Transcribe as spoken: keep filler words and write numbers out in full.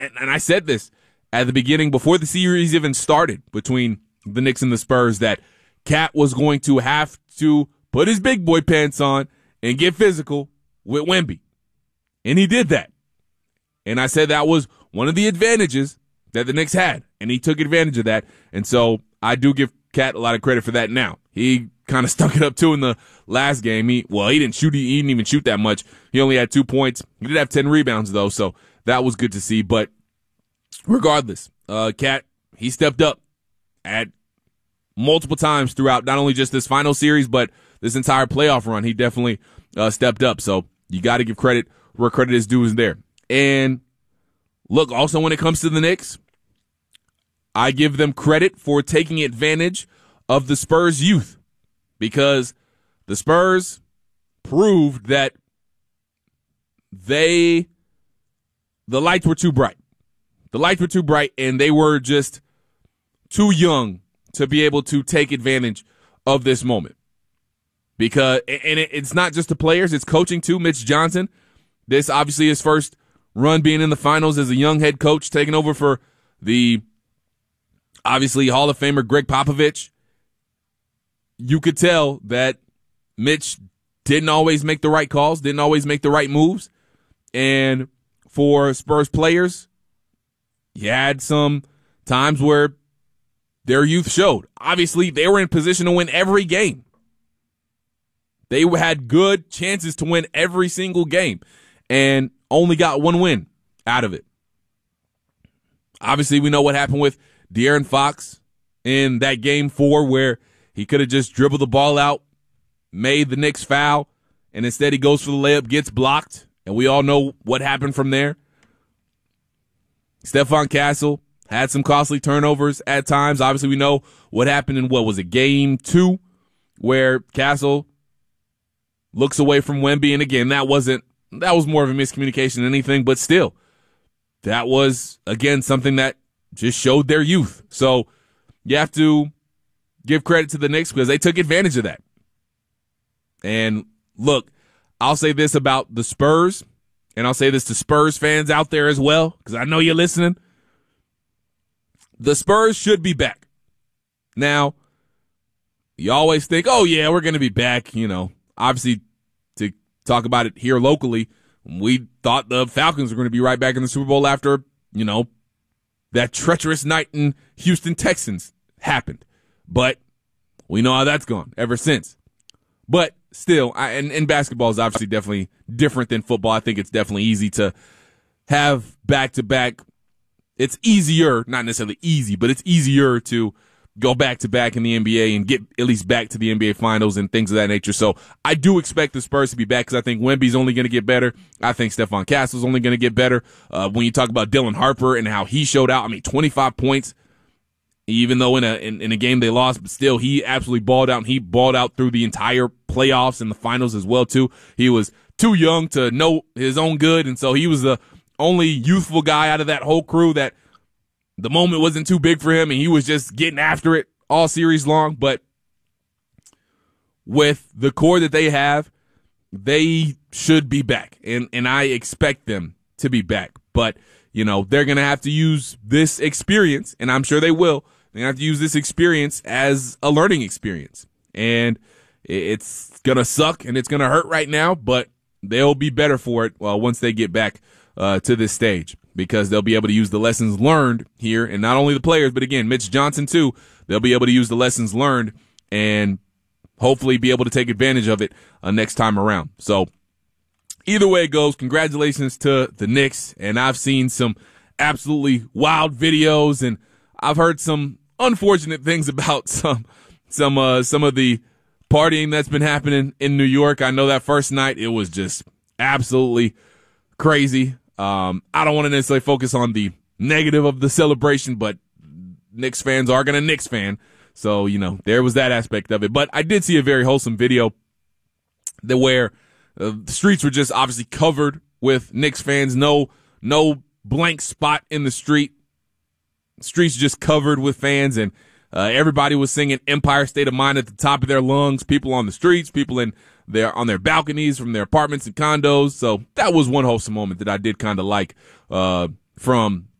and, and I said this at the beginning before the series even started between the Knicks and the Spurs, that Cat was going to have to put his big boy pants on and get physical with Wemby. And he did that. And I said that was one of the advantages that the Knicks had, and he took advantage of that. And so I do give Cat a lot of credit for that now. He kind of stunk it up, too, in the last game. He Well, he didn't shoot. He didn't even shoot that much. He only had two points. He did have ten rebounds, though, so that was good to see. But regardless, uh, Cat, he stepped up at multiple times throughout not only just this final series, but this entire playoff run. He definitely uh, stepped up. So you got to give credit where credit is due is there. And look, also when it comes to the Knicks, I give them credit for taking advantage of the Spurs' youth, because the Spurs proved that they, the lights were too bright. The lights were too bright, and they were just too young to be able to take advantage of this moment. Because, and it's not just the players, it's coaching too. Mitch Johnson, this obviously his first run being in the finals as a young head coach, taking over for the obviously Hall of Famer Greg Popovich. You could tell that Mitch didn't always make the right calls, didn't always make the right moves. And for Spurs players, you had some times where their youth showed. Obviously, they were in position to win every game. They had good chances to win every single game and only got one win out of it. Obviously, we know what happened with De'Aaron Fox in that game four where he could have just dribbled the ball out, made the Knicks foul, and instead he goes for the layup, gets blocked, and we all know what happened from there. Stephon Castle had some costly turnovers at times. Obviously, we know what happened in, what was it, game two, where Castle looks away from Wemby, and again, that wasn't, that was more of a miscommunication than anything, but still, that was, again, something that just showed their youth. So you have to give credit to the Knicks because they took advantage of that. And look, I'll say this about the Spurs, and I'll say this to Spurs fans out there as well, because I know you're listening. The Spurs should be back. Now, you always think, oh, yeah, we're going to be back. You know, obviously, to talk about it here locally, we thought the Falcons were going to be right back in the Super Bowl after, you know, that treacherous night in Houston Texans happened. But we know how that's gone ever since. But still, I, and, and basketball is obviously definitely different than football. I think it's definitely easy to have back-to-back. It's easier, not necessarily easy, but it's easier to go back-to-back in the N B A and get at least back to the N B A Finals and things of that nature. So I do expect the Spurs to be back because I think Wemby's only going to get better. I think Stephon Castle's only going to get better. Uh, when you talk about Dylan Harper and how he showed out, I mean, twenty-five points, even though in a in, in a game they lost, but still he absolutely balled out, and he balled out through the entire playoffs and the finals as well, too. He was too young to know his own good, and so he was the only youthful guy out of that whole crew that the moment wasn't too big for him, and he was just getting after it all series long. But with the core that they have, they should be back, and, and I expect them to be back. But, you know, they're going to have to use this experience, and I'm sure they will. They're going to have to use this experience as a learning experience. And it's going to suck, and it's going to hurt right now, but they'll be better for it well, once they get back uh, to this stage, because they'll be able to use the lessons learned here, and not only the players, but again, Mitch Johnson too. They'll be able to use the lessons learned and hopefully be able to take advantage of it uh, next time around. So either way it goes, congratulations to the Knicks, and I've seen some absolutely wild videos, and I've heard some unfortunate things about some some uh, some of the partying that's been happening in New York. I know that first night it was just absolutely crazy. Um, I don't want to necessarily focus on the negative of the celebration, but Knicks fans are going to Knicks fan. So, you know, there was that aspect of it. But I did see a very wholesome video that where uh, the streets were just obviously covered with Knicks fans. No, no blank spot in the street. Streets just covered with fans, and uh, everybody was singing Empire State of Mind at the top of their lungs. People on the streets, people in their on their balconies from their apartments and condos. So that was one wholesome moment that I did kind of like uh, from